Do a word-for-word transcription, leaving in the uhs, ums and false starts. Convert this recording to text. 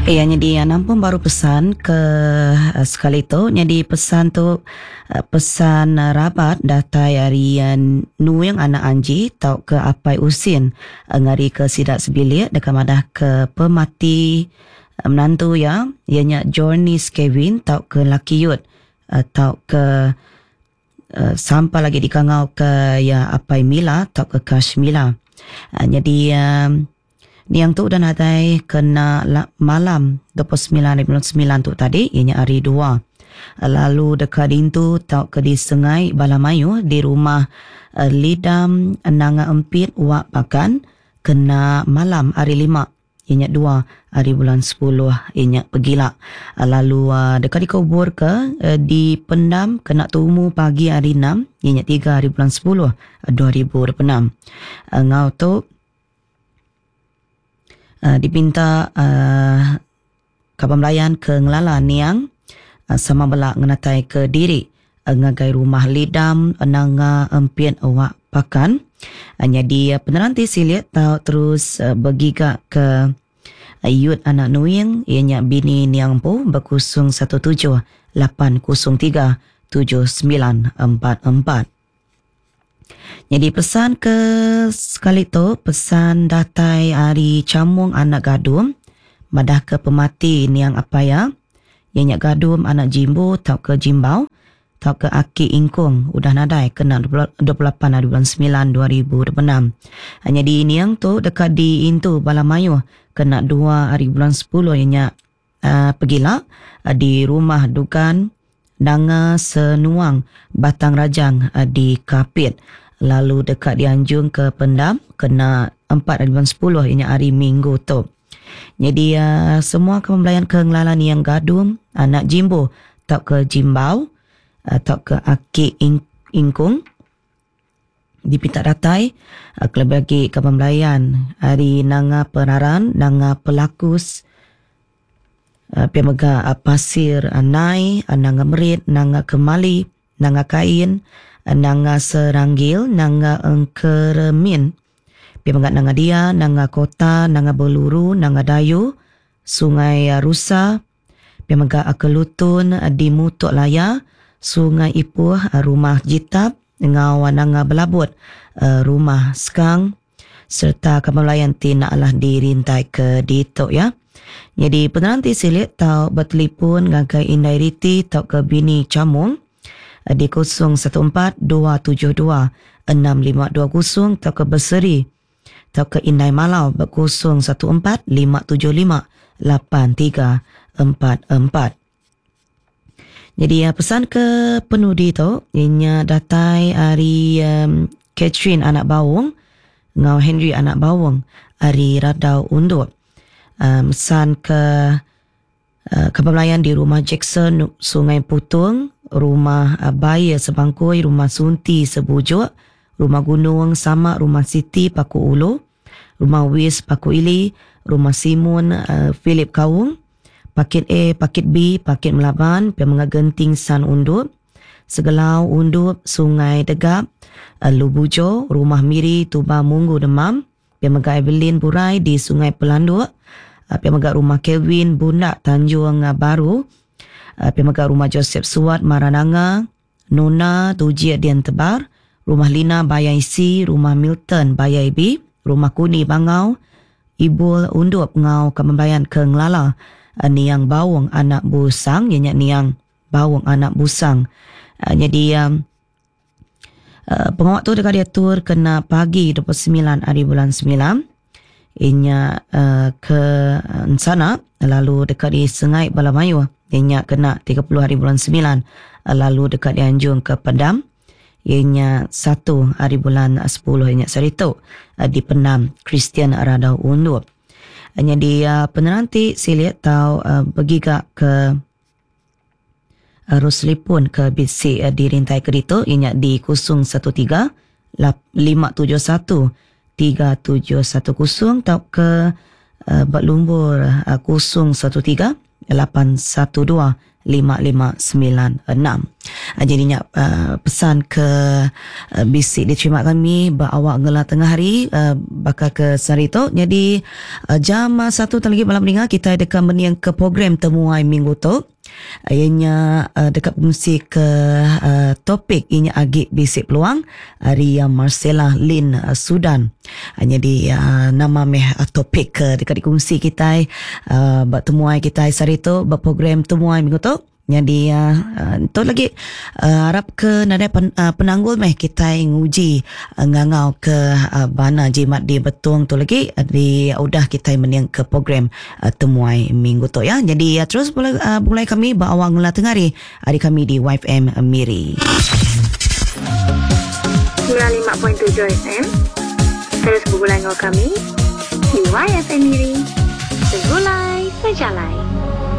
Eh, jadi nampun baru pesan ke uh, sekali tu. Jadi pesan tu uh, pesan uh, rabat datai harian nu yang anak anji tau ke apai usin uh, ngari ke sidak sebilik dekat madah ke pemati uh, menantu ya. Ianya Jornis Kevin tau ke laki yut uh, tau ke uh, sampai lagi dikangau ke ya apai Mila tau ke Kash Mila. Uh, jadi um, ni yang tu dan hadai kena la, malam dua puluh sembilan bulan sembilan tu tadi, ianya hari dua. Lalu dekat itu tau ke di Sengai Balamayu di rumah uh, Lidam Nanga Empit Wak Pakan kena malam hari lima, ianya dua hari bulan sepuluh, ianya pegila. Lalu uh, dekat dikubur ke uh, di Pendam kena tumu pagi hari enam, ianya tiga hari bulan sepuluh dua ribu dua puluh enam. Uh, ngau tu Uh, dipinta uh, kapal melayan ke ngelala niang uh, sama belak ngenatai ke diri uh, ngagai rumah lidam nanga empien awak pakan. Uh, jadi uh, peneranti silit tau terus uh, bergigak ke uh, yut anak nuing ianya bini niang po berkusung satu tujuh lapan kosong tiga tujuh sembilan empat empat. Jadi pesan ke sekali tu, pesan datai hari camung anak gadum, madah ke pemati ni yang apa ya, ianya gadum anak jimbo tau ke jimbau, tau ke aki ingkung, udah nadai kena dua puluh lapan hari bulan sembilan dua ribu dua puluh enam. Hanya di ini yang tu dekat di Intu Balamayu, kena dua hari bulan sepuluh, ianya uh, pegila uh, di rumah dukan Nanga Senuang Batang Rajang uh, di Kapit. Lalu dekat di Anjung ke Pendam kena empat hari bulan sepuluh, ini hari Minggu tu. Jadi uh, semua kepembelayan ke ngelalan yang gadum anak jimbo tau ke jimbau uh, tau ke aki ing, ingkung dipinta datai uh, kelebih lagi kepembelayan hari nanga peraran nanga pelakus uh, pemega uh, pasir anai uh, nanga merit nanga kemali nanga kain nanga seranggil, nanga engkeremin, pimangat nanga dia, nanga kota, nanga beluru, nanga dayu, sungai rusa, pimangat akelutun di mutuk laya, sungai ipuh, rumah jitab, ngau nanga belabut, rumah skang, serta kemelayan tina lah dirintai ke ditok ya. Jadi peneranti silit tau bertelefon ngagai indai riti tau ke bini camung, di kosong satu empat dua tujuh dua enam lima dua kosong tau ke berseri tau ke Indai Malau berkosong satu empat lima tujuh lima lapan tiga empat empat. Jadi ya, pesan ke penudi tu ianya datai hari um, Catherine anak bawang ngau Henry anak bawang hari Radau Undur. Um, pesan ke uh, kepembelayan di rumah Jackson Sungai Putung, rumah Baya Sebangkoi, rumah Sunti Sebujuk, rumah Gunung Sama, rumah Siti Paku Ulu, rumah Wis Paku Ili, rumah Simun uh, Philip Kawung, Pakit A, Pakit B, Pakit Melaban, Pemenga Genting San Undup, Segelau Undup, Sungai Degap, uh, Lubujo, rumah Miri Tuba Munggu Demam, Pemenga Evelyn Burai di Sungai Pelanduk, uh, Pemenga rumah Kevin Bundak Tanjung uh, Baru, Uh, Pemegang rumah Joseph Suat Marananga, Nona Tujiat Dian Tebar, rumah Lina Bayai C, rumah Milton Bayai B, rumah Kuni Bangau, Ibul Undup Ngau Kemembayan ke Ngelala, uh, Niang Bawang anak busang, ianya Niang Bawang anak busang. Uh, jadi um, uh, pengawak tu dekat dia tur kena pagi dua puluh sembilan hari bulan sembilan, ianya uh, ke sana, lalu dekat di Sengai Balamayu ianya kena tiga puluh hari bulan sembilan, lalu dekat di Anjung ke Pendam ianya satu hari bulan sepuluh, ianya Seritok di Pendam Christian Radau Undur. Hanya di uh, peneranti silit tau uh, bergigak ke uh, Ruslipun ke B C uh, di Rintai Kedito, ianya di kosong satu tiga lima tujuh satu tiga tujuh satu kosong tau ke uh, Bak Lumbur uh, kosong satu tiga lapan satu dua lima lima sembilan enam. Jadinya uh, pesan ke uh, bisik diterima kami berawak ngelah tengah hari uh, bakal ke Sarito. Jadi uh, jam uh, satu lagi malam meninggal kita dekat meniang ke program temuai minggu tu. Ianya uh, dekat mengisi ke uh, topik ianya agik bisik peluang uh, Ria Marcella Lin uh, Sudan. Uh, jadi uh, nama meh uh, topik ke uh, dekat dikongsi kita uh, buat temuai kita Sarito berprogram temuai minggu tu. Jadi uh, uh, tu lagi uh, harap ke nada pen, uh, penanggul meh kita nguji uh, ngangau ke uh, bana jimat di betung tu lagi uh, di uh, udah kita meniang ke program uh, temuai minggu tu ya. Jadi uh, terus mulai, uh, mulai kami berawang ngelah tengari hari kami di Y F M Miri sembilan puluh lima perpuluhan tujuh F M. Terus bergulai dengan kami di Y F M Miri. Segulai sejalai.